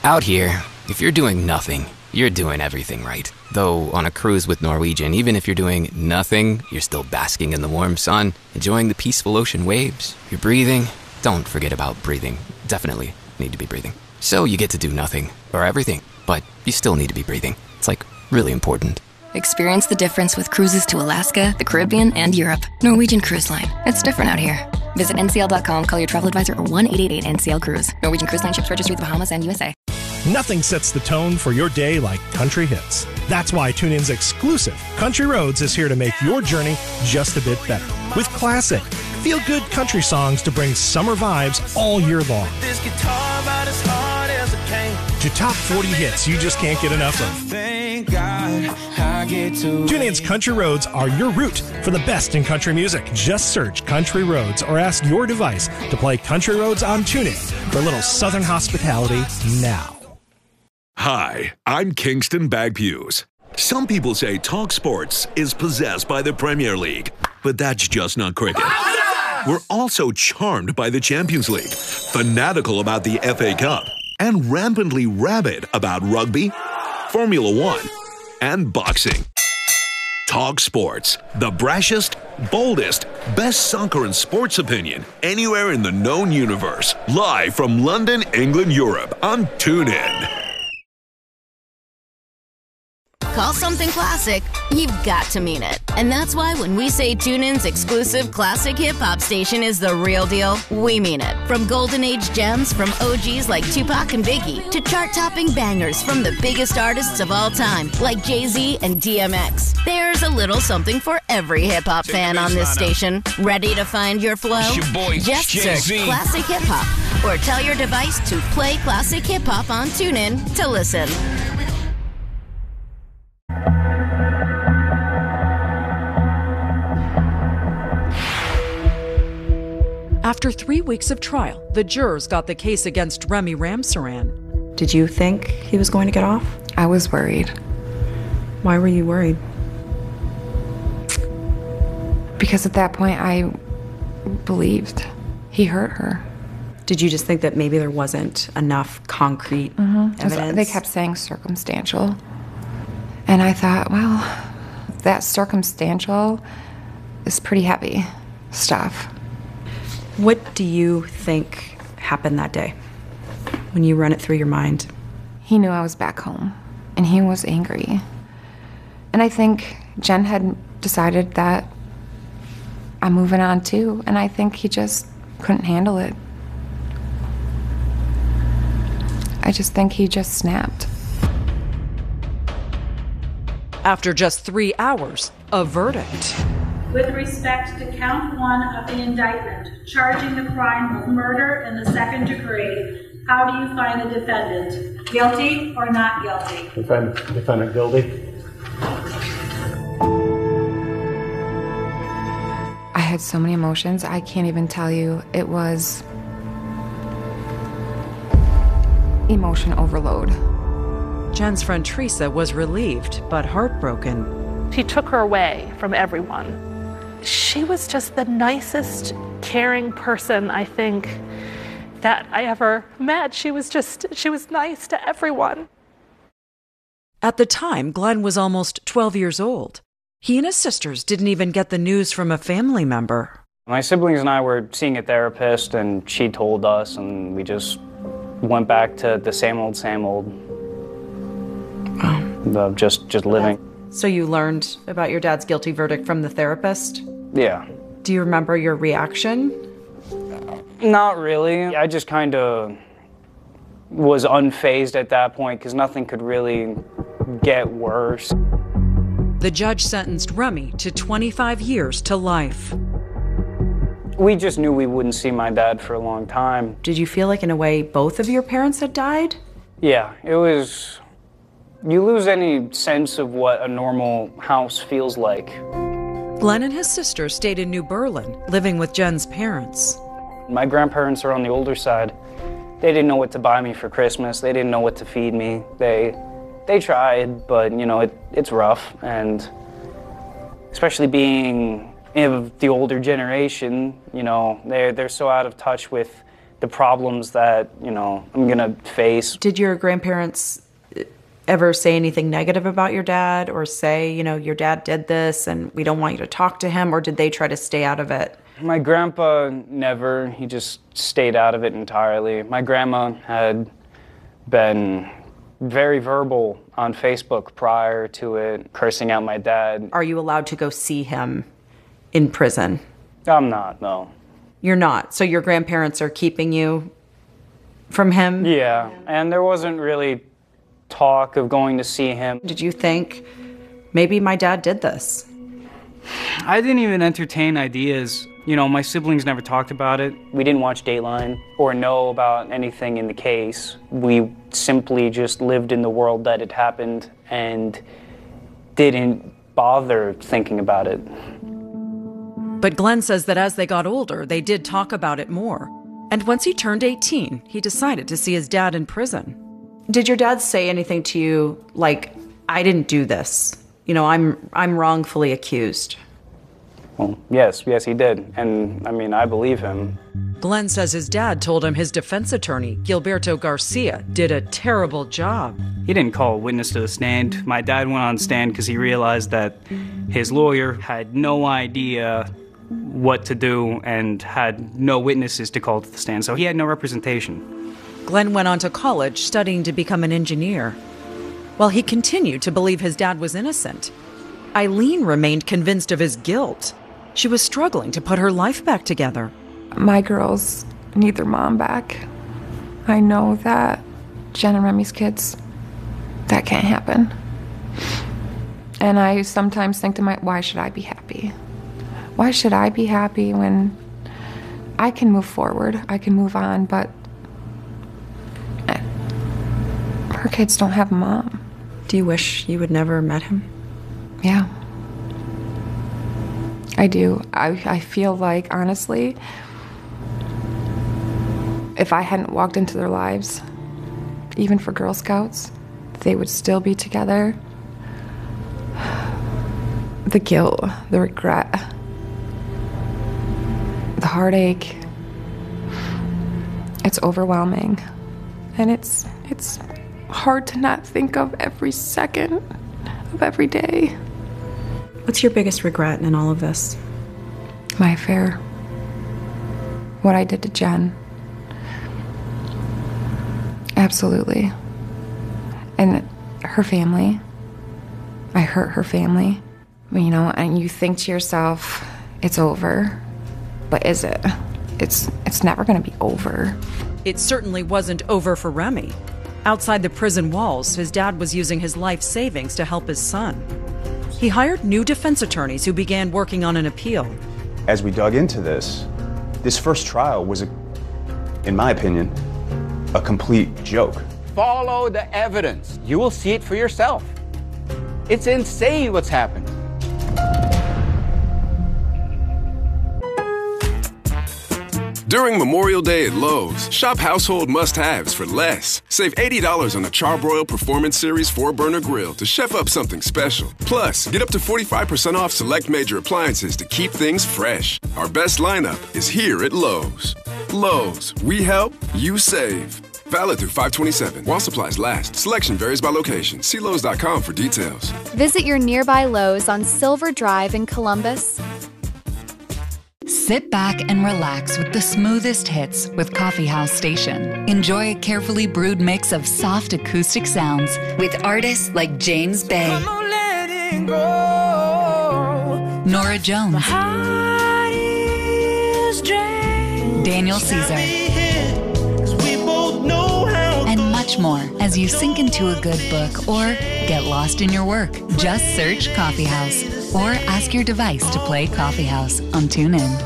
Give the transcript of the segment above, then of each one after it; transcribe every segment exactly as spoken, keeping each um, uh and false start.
Out here, if you're doing nothing, you're doing everything right. Though on a cruise with Norwegian, even if you're doing nothing, you're still basking in the warm sun, enjoying the peaceful ocean waves. You're breathing. Don't forget about breathing. Definitely need to be breathing. So you get to do nothing, or everything, but you still need to be breathing. It's like really important. Experience the difference with cruises to Alaska, the Caribbean, and Europe. Norwegian Cruise Line. It's different out here. Visit N C L dot com, call your travel advisor, or one eight eight eight N C L Cruise. Norwegian Cruise Line ships registry the Bahamas and U S A. Nothing sets the tone for your day like country hits. That's why TuneIn's exclusive Country Roads is here to make your journey just a bit better. With classic, feel-good country songs to bring summer vibes all year long. This guitar about as hard as it came. To top forty hits you just can't get enough of. Thank God I get to TuneIn's Country Roads are your route for the best in country music. Just search Country Roads or ask your device to play Country Roads on TuneIn for a little Southern hospitality now. Hi, I'm Kingston Bagpues. Some people say Talk Sports is possessed by the Premier League, but that's just not cricket. We're also charmed by the Champions League, fanatical about the F A Cup, and rampantly rabid about rugby, Formula One, and boxing. Talk Sports, the brashest, boldest, best soccer and sports opinion anywhere in the known universe. Live from London, England, Europe on TuneIn. Call something classic, you've got to mean it. And that's why when we say TuneIn's exclusive classic hip-hop station is the real deal, we mean it. From golden age gems from O Gs like Tupac and Biggie to chart-topping bangers from the biggest artists of all time like Jay-Z and D M X. There's a little something for every hip-hop fan on this station. Ready to find your flow? Your boy, Just search Classic Hip Hop or tell your device to play Classic Hip Hop on TuneIn to listen. After three weeks of trial, the jurors got the case against Remy Ramsaran. Did you think he was going to get off? I was worried. Why were you worried? Because at that point, I believed he hurt her. Did you just think that maybe there wasn't enough concrete mm-hmm. evidence? They kept saying circumstantial. And I thought, well, that circumstantial is pretty heavy stuff. What do you think happened that day when you run it through your mind? He knew I was back home, and he was angry. And I think Jen had decided that I'm moving on too, and I think he just couldn't handle it. I just think he just snapped. After just three hours, a verdict. With respect to count one of the indictment, charging the crime of murder in the second degree, how do you find the defendant? Guilty or not guilty? Defendant, defendant guilty. I had so many emotions, I can't even tell you. It was emotion overload. Jen's friend Teresa was relieved, but heartbroken. She took her away from everyone. She was just the nicest, caring person, I think, that I ever met. She was just, she was nice to everyone. At the time, Glenn was almost twelve years old. He and his sisters didn't even get the news from a family member. My siblings and I were seeing a therapist, and she told us, and we just went back to the same old, same old, the, just, just living. So you learned about your dad's guilty verdict from the therapist? Yeah. Do you remember your reaction? Not really. I just kind of was unfazed at that point because nothing could really get worse. The judge sentenced Remy to twenty-five years to life. We just knew we wouldn't see my dad for a long time. Did you feel like, in a way, both of your parents had died? Yeah, it was... You lose any sense of what a normal house feels like. Glenn and his sister stayed in New Berlin, living with Jen's parents. My grandparents are on the older side. They didn't know what to buy me for Christmas. They didn't know what to feed me. They they tried, but, you know, it, it's rough. And especially being of the older generation, you know, they're, they're so out of touch with the problems that, you know, I'm gonna face. Did your grandparents ever say anything negative about your dad, or say, you know, your dad did this and we don't want you to talk to him, or did they try to stay out of it? My grandpa never, he just stayed out of it entirely. My grandma had been very verbal on Facebook prior to it, cursing out my dad. Are you allowed to go see him in prison? I'm not, no. You're not? So your grandparents are keeping you from him? Yeah, and there wasn't really talk of going to see him. Did you think, maybe my dad did this? I didn't even entertain ideas. You know, my siblings never talked about it. We didn't watch Dateline or know about anything in the case. We simply just lived in the world that had happened and didn't bother thinking about it. But Glenn says that as they got older, they did talk about it more. And once he turned eighteen, he decided to see his dad in prison. Did your dad say anything to you like, I didn't do this? You know, I'm I'm wrongfully accused. Well, yes, yes, he did. And, I mean, I believe him. Glenn says his dad told him his defense attorney, Gilberto Garcia, did a terrible job. He didn't call a witness to the stand. My dad went on stand because he realized that his lawyer had no idea what to do and had no witnesses to call to the stand, so he had no representation. Glenn went on to college studying to become an engineer. While he continued to believe his dad was innocent, Eileen remained convinced of his guilt. She was struggling to put her life back together. My girls need their mom back. I know that Jen and Remy's kids, that can't happen. And I sometimes think to myself, why should I be happy? Why should I be happy when I can move forward, I can move on, but her kids don't have a mom. Do you wish you had never met him? Yeah. I do. I, I feel like, honestly, if I hadn't walked into their lives, even for Girl Scouts, they would still be together. The guilt, the regret, the heartache, it's overwhelming. And it's it's hard to not think of every second of every day. What's your biggest regret in all of this? My affair. What I did to Jen. Absolutely. And her family. I hurt her family. You know, and you think to yourself, it's over. But is it? It's it's never gonna be over. It certainly wasn't over for Remy. Outside the prison walls, his dad was using his life savings to help his son. He hired new defense attorneys who began working on an appeal. As we dug into this, this first trial was, a, in my opinion, a complete joke. Follow the evidence. You will see it for yourself. It's insane what's happened. During Memorial Day at Lowe's, shop household must-haves for less. Save eighty dollars on the Charbroil Performance Series four burner grill to chef up something special. Plus, get up to forty-five percent off select major appliances to keep things fresh. Our best lineup is here at Lowe's. Lowe's, we help, you save. Valid through five twenty-seven. While supplies last. Selection varies by location. See Lowe's dot com for details. Visit your nearby Lowe's on Silver Drive in Columbus. Sit back and relax with the smoothest hits with Coffee House Station. Enjoy a carefully brewed mix of soft acoustic sounds with artists like James Bay, Nora Jones, Daniel Caesar, and much more as you sink into a good book or get lost in your work. Just search Coffee House or ask your device to play Coffee House on TuneIn.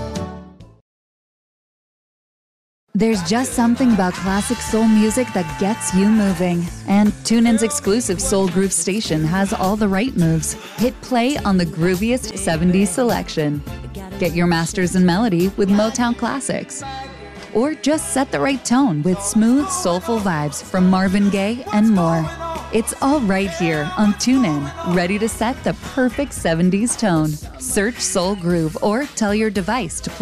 There's just something about classic soul music that gets you moving. And TuneIn's exclusive Soul Groove station has all the right moves. Hit play on the grooviest seventies selection. Get your masters in melody with Motown classics. Or just set the right tone with smooth, soulful vibes from Marvin Gaye and more. It's all right here on TuneIn, ready to set the perfect seventies tone. Search Soul Groove or tell your device to play